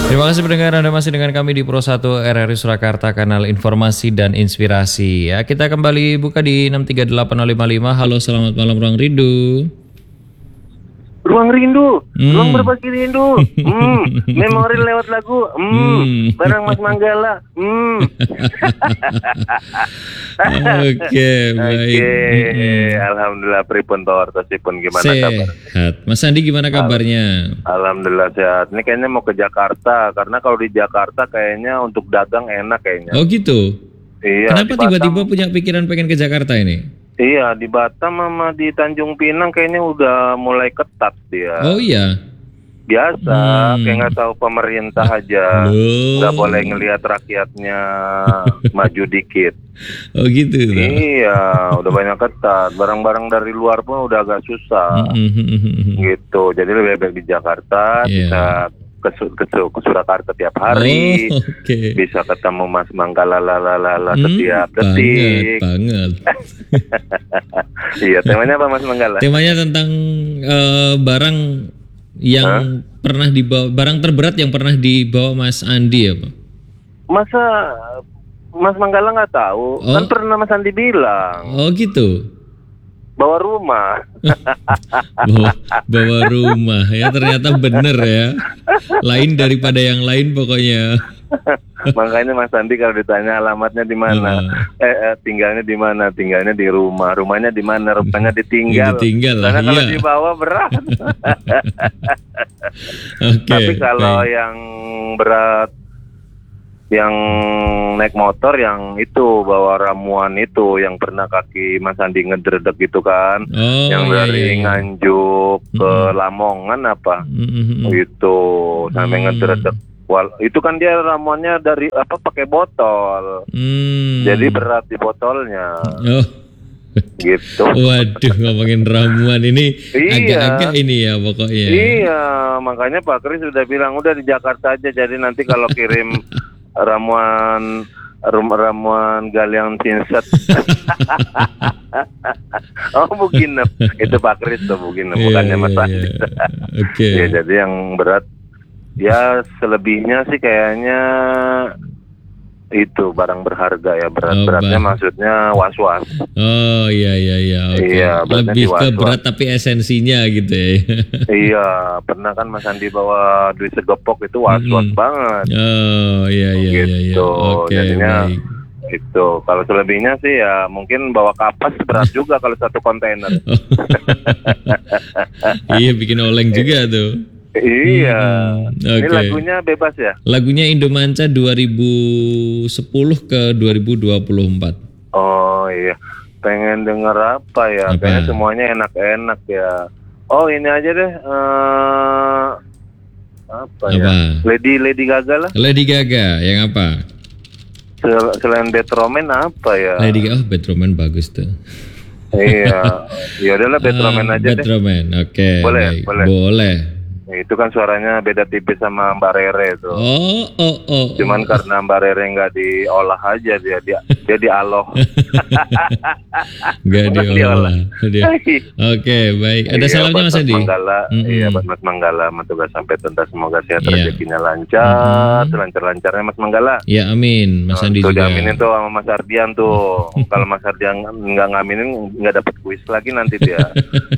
Terima kasih pendengar, Anda masih dengan kami di Pro 1 RRI Surakarta, kanal informasi dan inspirasi. Ya, kita kembali buka di 638055. Halo, selamat malam Ruang Rindu. Ruang rindu, ruang berbagi rindu. Memori lewat lagu. Barang Mas Manggala. Oke, baik. Alhamdulillah, pripun tosipun gimana kabar? Sehat. Mas Andi gimana kabarnya? Alhamdulillah sehat. Ini kayaknya mau ke Jakarta, karena kalau di Jakarta kayaknya untuk dagang enak kayaknya. Oh gitu. Iya. Kenapa tiba-tiba punya pikiran pengen ke Jakarta ini? Iya, di Batam sama di Tanjung Pinang kayaknya udah mulai ketat dia. Oh iya. Biasa, kayak nggak tahu pemerintah aja, nggak boleh ngelihat rakyatnya maju dikit. Oh gitu. Iya, udah banyak ketat. Barang-barang dari luar pun udah agak susah. Gitu. Jadi lebih baik di Jakarta, bisa ke Surakarta tiap hari, bisa ketemu Mas Manggala setiap detik. Banget. Iya, temanya apa Mas Manggala? Temanya tentang barang yang pernah dibawa, barang terberat yang pernah dibawa Mas Andi ya Pak? Masa Mas Manggala nggak tahu? Kan pernah Mas Andi bilang. Oh gitu. Bawa rumah. bawa rumah ya, ternyata bener ya. Lain daripada yang lain pokoknya. Makanya Mas Andi kalau ditanya alamatnya di mana, tinggalnya di mana? Tinggalnya di rumah. Rumahnya di mana? Rumahnya ditinggal. Karena kalau dibawa berat. Tapi kalau yang berat, yang naik motor, yang itu bawa ramuan itu, yang pernah kaki Mas Andi ngedredeg gitu kan, yang dari Nganjuk ke Lamongan apa, gitu sampai ngedredeg. Itu kan dia ramuannya dari pakai botol, jadi berat di botolnya. Gitu. Waduh, ngomongin ramuan ini agak-agak ini ya pokoknya. Iya, makanya Pak Kris sudah bilang udah di Jakarta aja, jadi nanti kalau kirim ramuan galian tinset. Oh mungkin itu Pak Kris tuh mungkin, bukannya Mas Andi. Ya, jadi yang berat ya, selebihnya sih kayaknya itu barang berharga ya, beratnya maksudnya was-was. Oh iya. Iya, lebih ke berat tapi esensinya gitu ya. Iya, pernah kan Mas Andi bawa duit segepok itu was-was banget. Oh iya. Gitu. Jadinya itu. Kalau selebihnya sih ya mungkin bawa kapas berat juga kalau satu kontainer. Iya, bikin oleng juga tuh. Iya. Ini lagunya bebas ya? Lagunya Indomanca 2010 ke 2024. Oh iya. Pengen denger apa ya? Kayaknya semuanya enak-enak ya. Oh ini aja deh. Apa ya? Lady Gaga lah. Lady Gaga yang apa? Selain Bad Romance apa ya? Lady Gaga, Bad Romance bagus tuh. Iya. Ya udahlah Bad Romance aja deh. Bad Romance. Oke. Boleh. Itu kan suaranya beda tipis sama Mbak Rere itu. Cuman karena Mbak Rere nggak diolah aja, dia dialoh. Nggak diolah. Oke, baik. Ada salamnya Mas Andi? Iya, buat Mas Manggala, tugas sampai tuntas, semoga sehat, rezekinya lancar, selancar-lancarnya Mas Manggala. Ya amin, Mas Andi juga. Aminin tuh sama Mas Ardian tuh. Kalau Mas Ardian nggak ngaminin, nggak dapat kuis lagi nanti dia.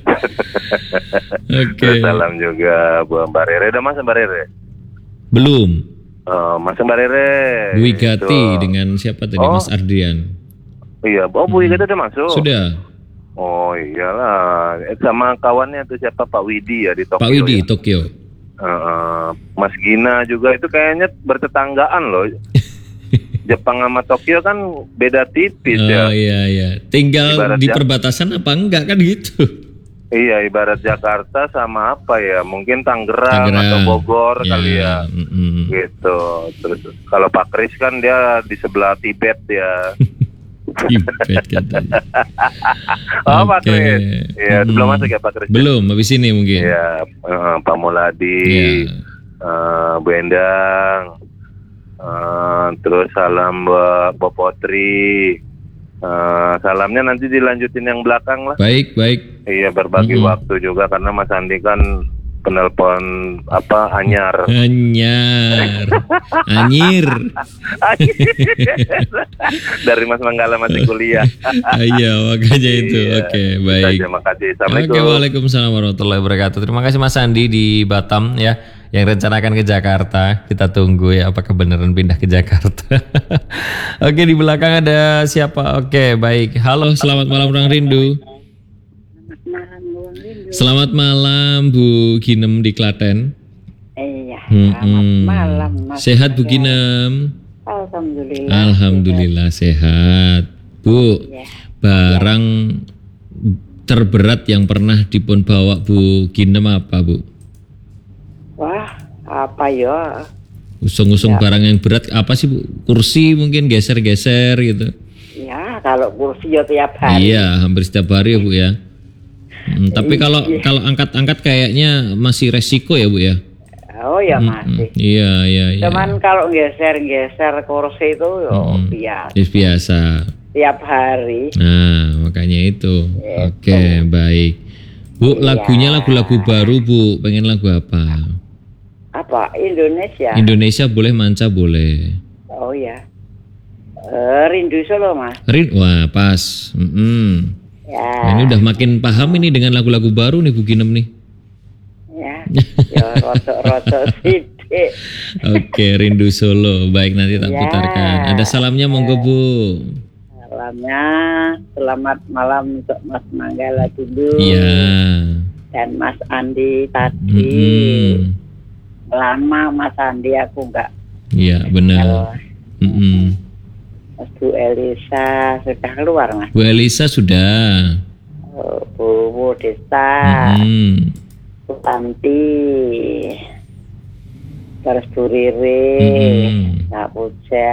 Oke. Salam juga buat Mbak Rere. Udah Mas Mbak Rere? Belum. Mas Mbak Rere. Bu Igati dengan siapa tadi? Mas Ardian. Iya, Bu Igati udah masuk. Sudah. Oh iyalah, sama kawannya tuh siapa, Pak Widi ya di Tokyo. Pak Widi ya? Tokyo. Mas Gina juga itu kayaknya bertetanggaan loh. Jepang sama Tokyo kan beda tipis ya. Oh iya. Tinggal ibarat di perbatasan apa enggak kan gitu. Iya, ibarat Jakarta sama apa ya, mungkin Tangerang atau Bogor kali ya, gitu. Terus kalau Pak Kris kan dia di sebelah Tibet ya. Tibet katanya. Pak Kris, ya belum masuk ya Pak Kris? Belum, habis ini mungkin. Ya, Pak Muladi, Bu Endang, terus salam buat Bopotri. Salamnya nanti dilanjutin yang belakang lah. Baik. Iya, berbagi waktu juga karena Mas Andi kan penelpon anyar. Anyir. Dari Mas Manggala masih kuliah. Iya, makanya itu. Oke, baik. Terima kasih. Assalamualaikum. Oke, waalaikumsalam warahmatullahi wabarakatuh. Terima kasih Mas Andi di Batam ya, yang rencanakan ke Jakarta. Kita tunggu ya apakah beneran pindah ke Jakarta. Oke, di belakang ada siapa? Oke, baik. Halo, selamat malam Orang Rindu. Selamat malam Bu Ginem di Klaten. Iya, selamat malam Mas. Sehat Bu Ginem? Alhamdulillah. Alhamdulillah sehat. Bu, barang terberat yang pernah dipun bawa Bu Ginem apa Bu? Wah, apa ya? Usung-usung barang yang berat apa sih Bu? Kursi mungkin geser-geser gitu? Ya, kalau kursi ya tiap hari. Iya, hampir setiap hari ya Bu ya. Tapi kalau angkat-angkat kayaknya masih resiko ya Bu ya? Oh ya masih. Iya. Cuman kalau geser-geser kursi itu biasa. Biasa. Tiap hari. Nah makanya itu. Oke, baik. Bu, lagunya lagu-lagu baru Bu. Pengen lagu apa? Apa? Indonesia? Indonesia boleh, manca boleh. Oh ya. Rindu Solo Mas. Wah pas. Ya. Nah, ini udah makin paham ini dengan lagu-lagu baru nih Bu Ginem nih. Ya rotok-rotok sidik. Oke, Rindu Solo. Baik, nanti tak putarkan. Ada salamnya monggo Bu. Salamnya selamat malam untuk Mas Manggala dulu. Iya. Dan Mas Andi tadi. Lama Mas Andi aku enggak. Iya, benar. Mas Bu Elisa sudah keluar Mas. Bu Elisa sudah. Bu Desta. Bu Tanti. Terus Bu Riri. Kak Puja.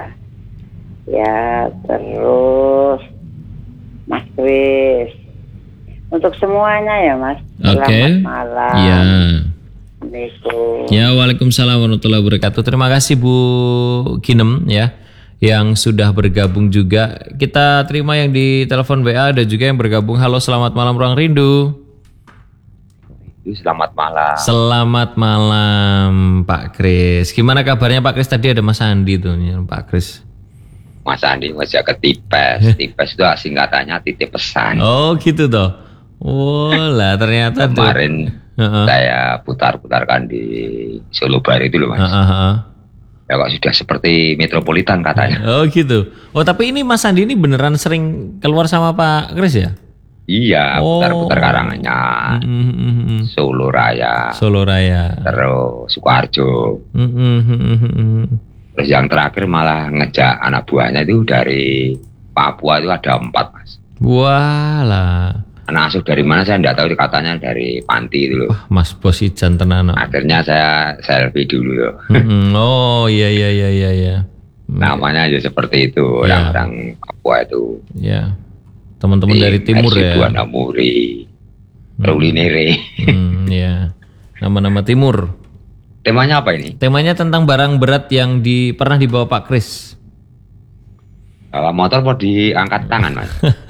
Ya, terus Mas Kris. Untuk semuanya ya Mas. Selamat malam. Iya. Assalamualaikum. Ya, waalaikumsalam warahmatullahi wabarakatuh. Terima kasih Bu Ginem ya, yang sudah bergabung juga. Kita terima yang di telepon WA, ada juga yang bergabung. Halo, selamat malam Ruang Rindu. Selamat malam. Selamat malam Pak Kris. Gimana kabarnya Pak Kris? Tadi ada Mas Andi tuh ya, Pak Kris. Mas Andi masih ke tipes. Tipes itu singkatannya titip pesan. Oh gitu toh. Oh lah ternyata kemarin saya putar-putarkan di Solo Bar itu loh Mas. Ya kok sudah seperti metropolitan katanya. Oh gitu. Oh tapi ini Mas Andi ini beneran sering keluar sama Pak Kris ya? Iya, putar-putar Karanganyar, Solo Raya, terus Sukoharjo. Terus yang terakhir malah ngejak anak buahnya itu dari Papua itu ada 4 Mas. Walah. Anak asuh dari mana saya enggak tahu, katanya dari panti itu loh. Wah, Mas Bos Ijan tenan. Akhirnya saya selfie dulu loh. Oh iya. Namanya aja seperti itu, orang-orang Papua itu. Iya. Teman-teman dari timur ya. Buana Muri, Rulinere. Iya. Nama-nama timur. Temanya apa ini? Temanya tentang barang berat yang pernah dibawa Pak Kris. Kalau motor mau diangkat tangan Mas.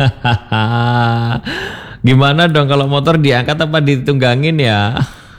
Gimana dong kalau motor diangkat apa ditunggangin ya?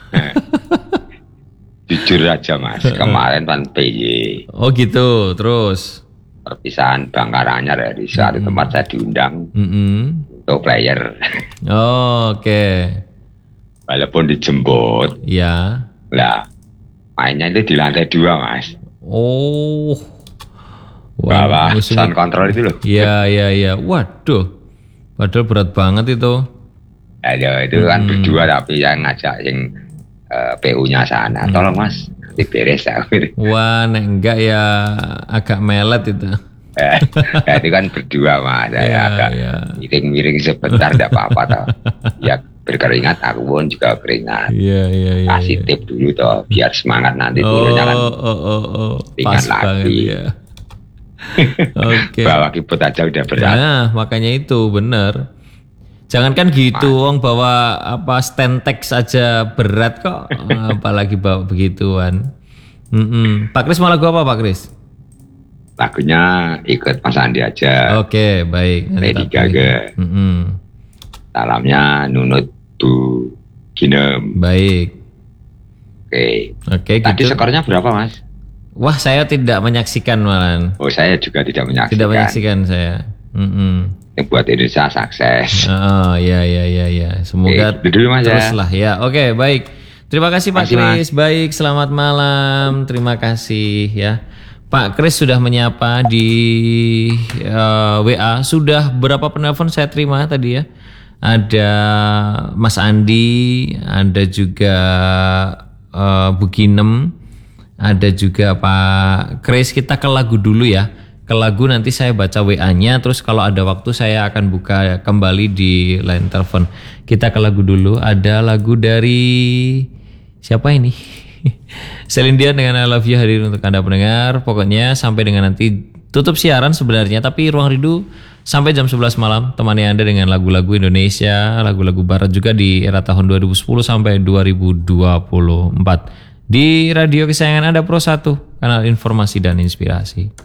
Jujur aja Mas, kemarin kan PY. Oh gitu, terus? Perpisahan Bang Karanganyar dari suatu tempat saya diundang untuk player. Oh, oke. Walaupun dijemput. Iya. Lah, mainnya itu di lantai 2 Mas. Oh. Bawah sound control itu loh. Iya. Waduh. Padahal berat banget itu. Ya itu kan berdua tapi yang ngajak yang PU-nya sana. Tolong Mas, diberes ya. Wah, nek enggak ya agak melet itu. Ya, itu kan berdua Mas. Agak miring-miring sebentar tidak apa-apa toh. Ya berkeringat, aku pun juga keringat. Iya. Kasih tip dulu toh biar semangat nanti turunnya kan. Pas lagi. Banget, ya. Oke. Bawa kiput aja udah berat. Nah, makanya itu bener. Jangankan gitu, wong bawa Stentex aja berat kok, apalagi bawa begituan. Pak Kris mau lagu apa Pak Kris? Lagunya ikut Mas Andi aja. Oke, baik. Lady Gaga. Salamnya Nunut Bu Ginem. Baik. Oke, tadi gitu. skornya berapa, Mas? Wah, saya tidak menyaksikan malah. Oh, saya juga tidak menyaksikan. Tidak menyaksikan saya. Yang buat Indonesia sukses. Oh, ya. Semoga dulu, Mas, terus lah ya. Oke, baik. Terima kasih Pak Kris. Baik, selamat malam. Terima kasih ya. Pak Kris sudah menyapa di WA. Sudah berapa penelpon saya terima tadi ya? Ada Mas Andi, ada juga Bu Ginem, ada juga Pak Kris. Kita ke lagu dulu ya. Ke lagu nanti saya baca WA-nya, terus kalau ada waktu saya akan buka kembali di line telepon. Kita ke lagu dulu. Ada lagu dari siapa ini? Celine Dion dengan I Love You hadir untuk Anda pendengar. Pokoknya sampai dengan nanti tutup siaran sebenarnya, tapi Ruang Rindu sampai jam 11 malam temani Anda dengan lagu-lagu Indonesia, lagu-lagu barat juga di era tahun 2010 sampai 2024. Di radio kesayangan Anda Pro 1, kanal informasi dan inspirasi.